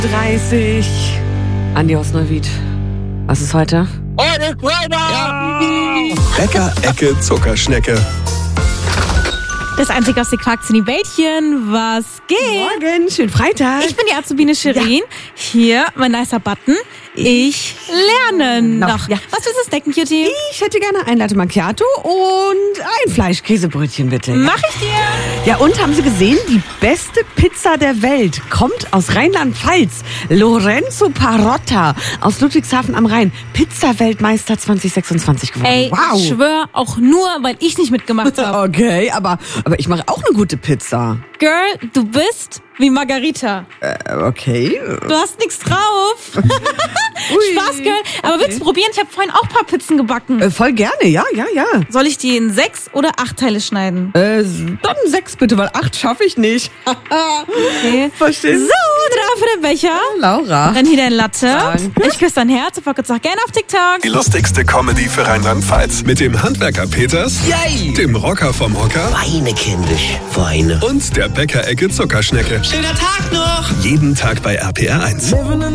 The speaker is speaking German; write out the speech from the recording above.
30. Andi aus Neuwied. Was ist heute? Bäcker-Ecke Zuckerschnecke. Das einzige aus den Quark-Zinni-Bällchen. Was geht? Morgen, schönen Freitag. Ich bin die Azubine Shirin. Hier, mein nicer Button. Ich lerne noch. Ja. Was willst du snacken, Cutie? Ich hätte gerne ein Latte Macchiato und ein Fleischkäsebrötchen, bitte. Mach ich dir. Ja, und haben Sie gesehen, die beste Pizza der Welt kommt aus Rheinland-Pfalz. Lorenzo Parotta aus Ludwigshafen am Rhein. Pizza-Weltmeister 2026 geworden. Ey, wow. ich schwör, auch nur, weil ich nicht mitgemacht habe. Okay, aber ich mache auch eine gute Pizza. Girl, du bist wie Margarita. Okay. Du hast nichts drauf. Spaß, Girl. Aber willst du probieren? Ich habe vorhin auch ein paar Pizzen gebacken. Voll gerne, ja. Soll ich die in 6 oder 8 Teile schneiden? Dann 6 bitte, weil 8 schaffe ich nicht. Okay. Verstehst So, drauf für den Becher. Laura. Dann hier dein Latte. Danke. Ich küsse dein Herz und folge uns auch gerne auf TikTok. Die lustigste Comedy für Rheinland-Pfalz. Mit dem Handwerker Peters, Yay! dem Rocker vom Hocker Weine, kindisch, Weine. und der Bäcker-Ecke Zuckerschnecke. Schöner Tag noch! Jeden Tag bei RPR 1.